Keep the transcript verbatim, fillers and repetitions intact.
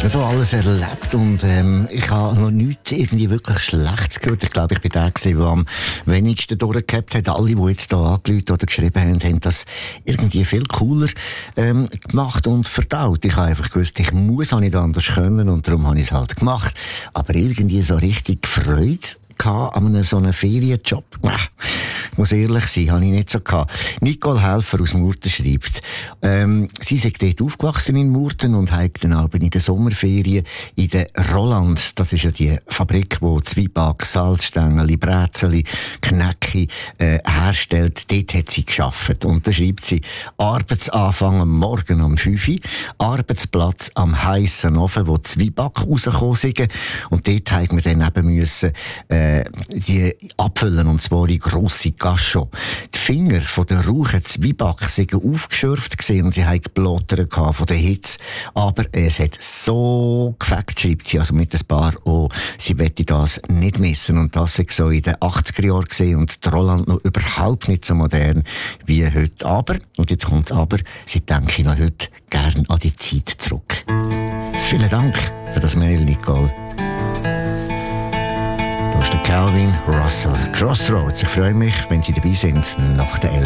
schon hier alles erlebt und ähm, ich habe noch nichts irgendwie wirklich Schlechtes gehört. Ich glaube, ich bin der gewesen, der am wenigsten durchgehabt hat. Alle, die jetzt hier angerufen oder geschrieben haben, haben das irgendwie viel cooler ähm, gemacht und verdaut. Ich habe einfach gewusst, ich muss auch nicht anders können und darum habe ich es halt gemacht. Aber irgendwie so richtig Freude an einem so einem Ferienjob. Ich muss ehrlich sein, habe ich nicht so gehabt. Nicole Helfer aus Murten schreibt, ähm, sie sei dort aufgewachsen in Murten und hat dann aber in den Sommerferien in der Roland, das ist ja die Fabrik, die Zwieback, Salzstängeli, Brezeli, Knäcki äh, herstellt, dort hat sie gearbeitet. Und da schreibt sie, Arbeitsanfang am Morgen um fünf Uhr, Arbeitsplatz am heissen Ofen, wo Zwieback rausgekommen sind. Und dort haben wir dann eben müssen, äh, die abfüllen, und zwar in grosse Gascho. Die Finger von der rauchen Zwieback waren aufgeschürft und sie hatten geblottert von der Hitze. Aber es hat so gefällt, schreibt sie, also mit ein paar oh, sie wette das nicht missen. Und das war so in den achtziger Jahren gewesen und die Roland noch überhaupt nicht so modern wie heute. Aber, und jetzt kommt's aber, sie denke noch heute gern an die Zeit zurück. Vielen Dank für das Mail, Nicole. Da ist der Calvin Russell. Crossroads. Ich freue mich, wenn Sie dabei sind, nach der elf.